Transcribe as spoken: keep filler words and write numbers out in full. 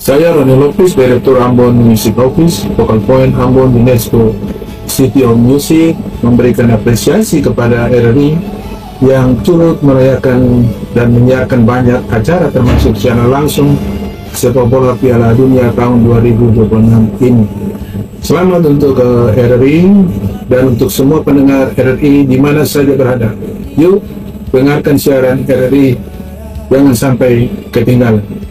Saya Roni Lopez, Direktur Ambon Music Office, Focal Point Ambon UNESCO City of Music, memberikan apresiasi kepada R R I yang turut merayakan dan menyiarkan banyak acara termasuk secara langsung sepak bola Piala Dunia tahun dua ribu dua puluh enam ini. Selamat untuk uh, R R I dan untuk semua pendengar R R I di mana saja berada. Yuk, dengarkan siaran R R I, jangan sampai ketinggalan.